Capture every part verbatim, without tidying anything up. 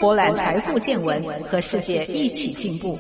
博览财富见闻，和世界一起进步。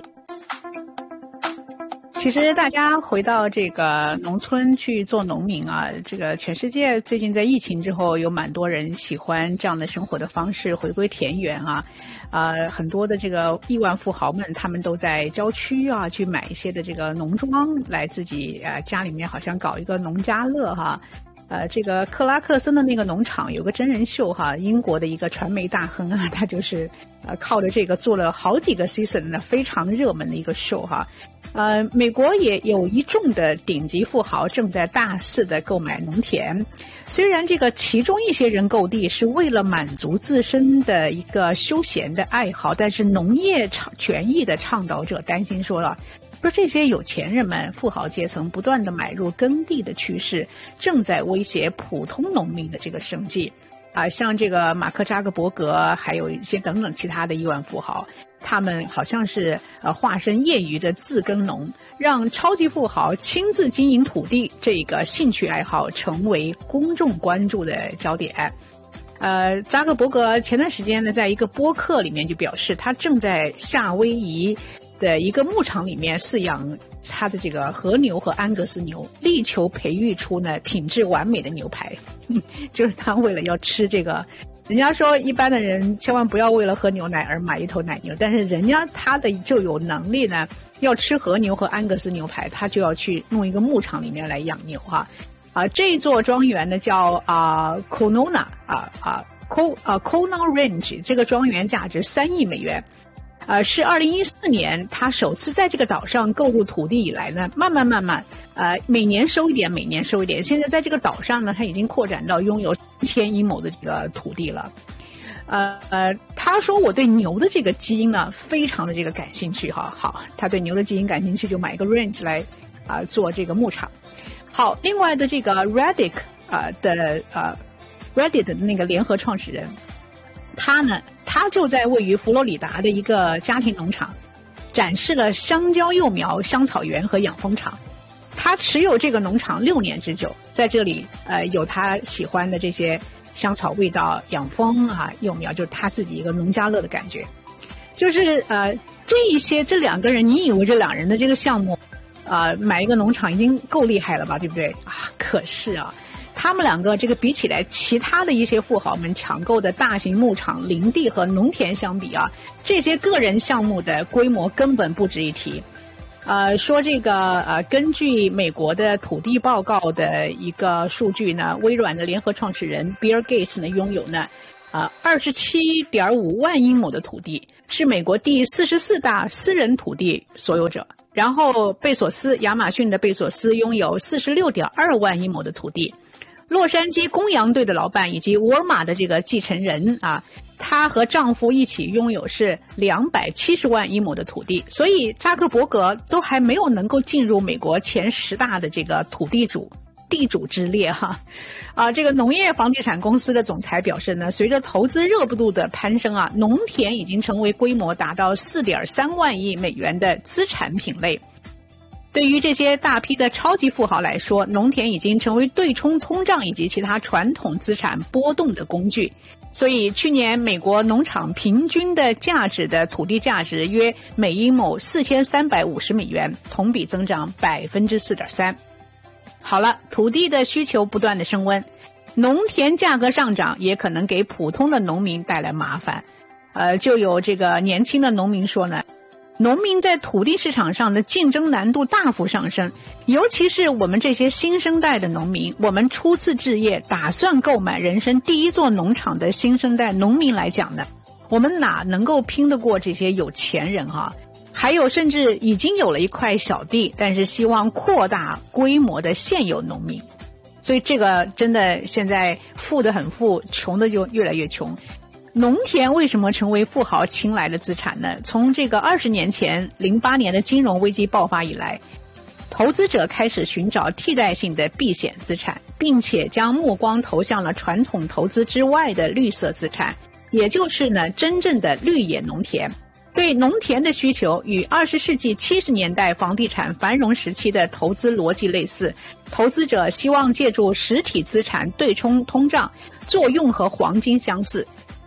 其实大家回到这个农村去做农民啊，这个全世界最近在疫情之后有蛮多人喜欢这样的生活的方式，回归田园啊。呃，很多的这个亿万富豪们，他们都在郊区啊去买一些的这个农庄，来自己呃家里面好像搞一个农家乐哈。呃，这个克拉克森的那个农场有个真人秀哈，英国的一个传媒大亨啊，他就是呃靠着这个做了好几个 season 的非常热门的一个 show 哈。呃，美国也有一众的顶级富豪正在大肆的购买农田，虽然这个其中一些人购地是为了满足自身的一个休闲的爱好，但是农业权益的倡导者担心说了，说这些有钱人们、富豪阶层不断的买入耕地的趋势，正在威胁普通农民的这个生计。啊，像这个马克扎克伯格，还有一些等等其他的亿万富豪，他们好像是呃化身业余的自耕农，让超级富豪亲自经营土地这个兴趣爱好成为公众关注的焦点。呃，扎克伯格前段时间呢，在一个播客里面就表示，他正在夏威夷的一个牧场里面饲养他的这个和牛和安格斯牛，力求培育出呢品质完美的牛排。就是他为了要吃这个，人家说一般的人千万不要为了喝牛奶而买一头奶牛，但是人家他的就有能力呢，要吃和牛和安格斯牛排，他就要去弄一个牧场里面来养牛哈。啊，这座庄园呢叫啊 Conona 啊啊 Co 啊 Kona Range， 这个庄园价值三亿美元。呃，是二零一四年他首次在这个岛上购入土地以来呢，慢慢慢慢，呃，每年收一点，每年收一点。现在在这个岛上呢，他已经扩展到拥有千英亩的这个土地了。呃呃，他说我对牛的这个基因呢，非常的这个感兴趣哈。好，他对牛的基因感兴趣，就买一个 ranch 来啊、呃、做这个牧场。好，另外的这个 Reddit 啊、呃、的呃 Reddit 的那个联合创始人。他呢，他就在位于佛罗里达的一个家庭农场，展示了香蕉幼苗、香草园和养蜂场。他持有这个农场六年之久，在这里呃有他喜欢的这些香草味道、养蜂啊、幼苗，就是他自己一个农家乐的感觉。就是呃这一些这两个人，你以为这两人的这个项目，呃买一个农场已经够厉害了吧，对不对啊？可是啊。他们两个这个比起来，其他的一些富豪们抢购的大型牧场、林地和农田相比啊，这些个人项目的规模根本不值一提。呃，说这个呃，根据美国的土地报告的一个数据呢，微软的联合创始人比尔盖茨呢拥有呢，呃，二十七点五万英亩的土地，是美国第四十四大私人土地所有者。然后贝索斯，亚马逊的贝索斯拥有四十六点二万英亩的土地。洛杉矶公羊队的老板以及沃尔玛的这个继承人啊，她和丈夫一起拥有是两百七十万英亩的土地，所以扎克伯格都还没有能够进入美国前十大的这个土地主地主之列哈。啊，这个农业房地产公司的总裁表示呢，随着投资热度的攀升啊，农田已经成为规模达到 四点三万亿美元的资产品类。对于这些大批的超级富豪来说，农田已经成为对冲通胀以及其他传统资产波动的工具。所以去年美国农场平均的价值的土地价值约每英亩四千三百五十美元，同比增长 百分之四点三。 好了，土地的需求不断的升温，农田价格上涨也可能给普通的农民带来麻烦。呃，就有这个年轻的农民说呢，农民在土地市场上的竞争难度大幅上升，尤其是我们这些新生代的农民，我们初次置业打算购买人生第一座农场的新生代农民来讲呢，我们哪能够拼得过这些有钱人啊？还有甚至已经有了一块小地，但是希望扩大规模的现有农民。所以这个真的现在富得很富，穷的就越来越穷。农田为什么成为富豪青睐的资产呢？从这个二十年前零八年的金融危机爆发以来，投资者开始寻找替代性的避险资产，并且将目光投向了传统投资之外的绿色资产，也就是呢真正的绿野农田。对农田的需求与二十世纪七十年代房地产繁荣时期的投资逻辑类似，投资者希望借助实体资产对冲通胀作用和黄金相似。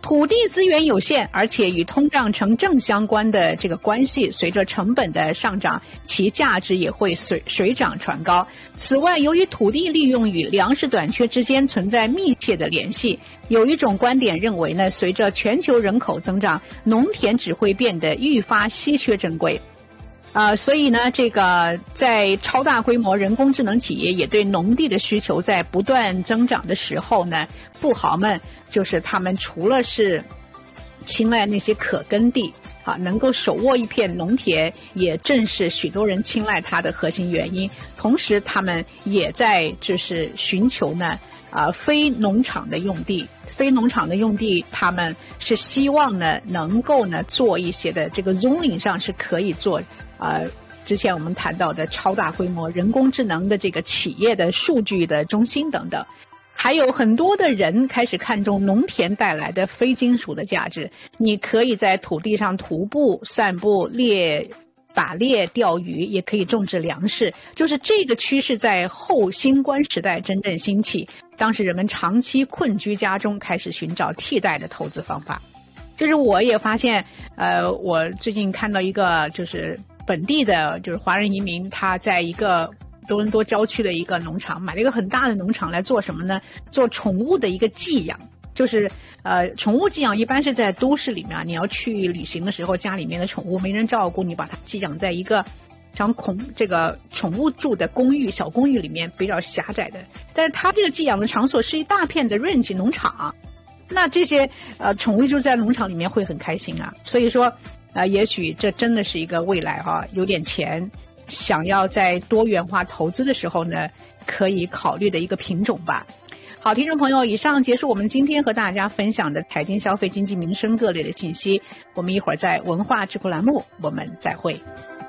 土地资源有限，而且与通胀成正相关的这个关系，随着成本的上涨，其价值也会水水涨船高。此外，由于土地利用与粮食短缺之间存在密切的联系，有一种观点认为呢，随着全球人口增长，农田只会变得愈发稀缺珍贵。呃，所以呢，这个在超大规模人工智能企业也对农地的需求在不断增长的时候呢，富豪们就是他们除了是青睐那些可耕地啊，能够手握一片农田，也正是许多人青睐它的核心原因。同时，他们也在就是寻求呢，啊、呃，非农场的用地。非农场的用地，他们是希望呢，能够呢做一些的这个 zoning 上是可以做。呃，之前我们谈到的超大规模人工智能的这个企业的数据的中心等等，还有很多的人开始看重农田带来的非金属的价值。你可以在土地上徒步、散步、猎、打猎、钓鱼，也可以种植粮食。就是这个趋势在后新冠时代真正兴起，当时人们长期困居家中，开始寻找替代的投资方法。就是我也发现，呃，我最近看到一个就是本地的就是华人移民，他在一个多伦多郊区的一个农场买了一个很大的农场，来做什么呢？做宠物的一个寄养。就是呃，宠物寄养一般是在都市里面，你要去旅行的时候，家里面的宠物没人照顾，你把它寄养在一个像孔这个宠物住的公寓小公寓里面，比较狭窄的。但是它这个寄养的场所是一大片的 ranch 农场，那这些呃宠物住在农场里面会很开心啊。所以说呃，也许这真的是一个未来啊，有点钱想要在多元化投资的时候呢，可以考虑的一个品种吧。好，听众朋友，以上结束我们今天和大家分享的财经、消费、经济、民生各类的信息。我们一会儿在文化智库栏目，我们再会。